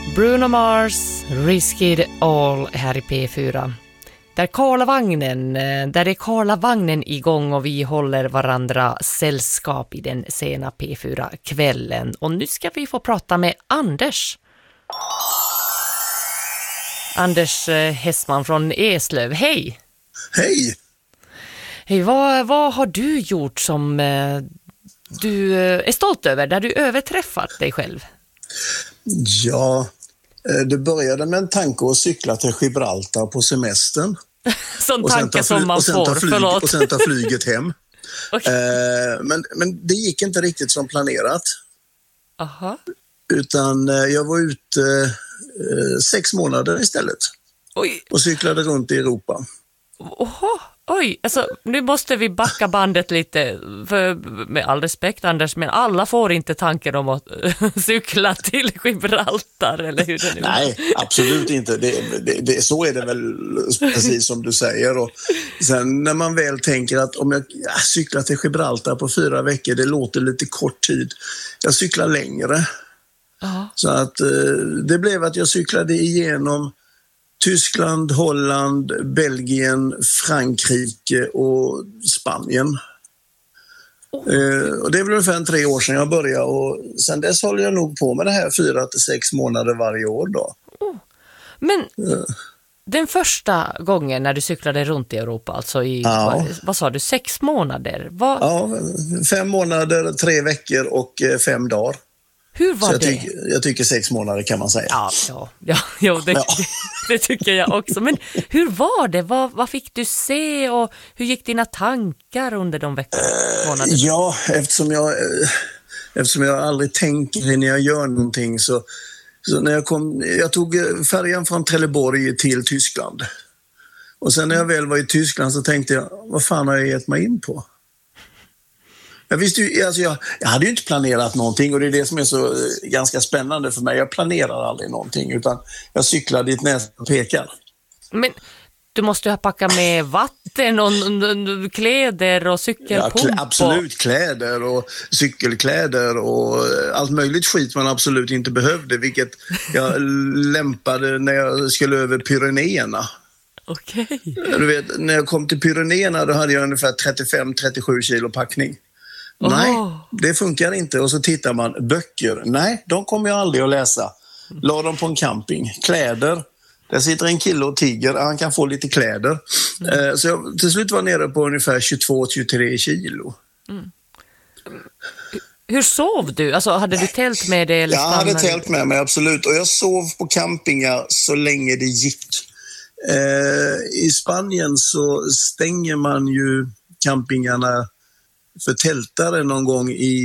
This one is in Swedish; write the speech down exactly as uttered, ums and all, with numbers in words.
Bruno Mars, Risk It All här i P fyra. Där Karlavagnen, där är Karlavagnen igång och vi håller varandra sällskap i den sena P fyra-kvällen. Och nu ska vi få prata med Anders. Anders Hessman från Eslöv. Hej! Hej! Hej, vad, vad har du gjort som eh, du är stolt över, där du överträffat dig själv? Ja, det började med en tanke att cykla till Gibraltar på semestern. Sån tanke som man får, flyg, förlåt. Och sen ta flyget hem. Okay. eh, men, men det gick inte riktigt som planerat. Aha. Utan eh, jag var ute eh, sex månader istället. Oj. Och cyklade runt i Europa. Oho. Oj, alltså nu måste vi backa bandet lite, för, med all respekt Anders, men alla får inte tanken om att cykla till Gibraltar, eller hur det nu är. Nej, absolut inte. Det, det, det, så är det väl precis som du säger. Och sen när man väl tänker att om jag ja, cyklar till Gibraltar på fyra veckor, det låter lite kort tid. Jag cyklar längre. Aha. Så att eh, det blev att jag cyklade igenom Tyskland, Holland, Belgien, Frankrike och Spanien. Oh. Eh, och det är väl ungefär tre år sedan jag började och sen dess håller jag nog på med det här fyra till sex månader varje år då. Oh. Men eh. den första gången när du cyklade runt i Europa, alltså i, ja. vad, vad sa du, sex månader? Vad... Ja, fem månader, tre veckor och eh, fem dagar. Hur var Så jag det? Tycker, jag tycker sex månader kan man säga. Ja, ja, ja, ja, det, ja. Det, det tycker jag också. Men hur var det? Vad, vad fick du se och hur gick dina tankar under de veckorna? Uh, ja, eftersom jag, uh, eftersom jag aldrig tänker när jag gör någonting så, så när jag kom, jag tog färjan från Trelleborg till Tyskland. Och sen när jag väl var i Tyskland så tänkte jag, vad fan har jag gett mig in på? Jag, visste ju, alltså jag, jag hade ju inte planerat någonting och det är det som är så eh, ganska spännande för mig. Jag planerar aldrig någonting utan jag cyklar dit nästa pekar. Men du måste ju ha packat med vatten och kläder och cykelpump. Ja, klä, absolut, kläder och cykelkläder och allt möjligt skit man absolut inte behövde, vilket jag lämpade när jag skulle över Pyrenéerna. Okej. Du vet, när jag kom till Pyrenéerna då hade jag ungefär trettiofem till trettiosju kilo packning. Oh. Nej, det funkar inte. Och så tittar man, böcker. Nej, de kommer jag aldrig att läsa. La dem på en camping. Kläder. Där sitter en kille och tigger. Han kan få lite kläder. Mm. Så jag till slut var nere på ungefär tjugotvå till tjugotre kilo. Mm. Hur sov du? Alltså, hade du tält med dig? Eller jag hade tält med mig, absolut. Och jag sov på campingar så länge det gick. Eh, I Spanien så stänger man ju campingarna för tältare någon gång i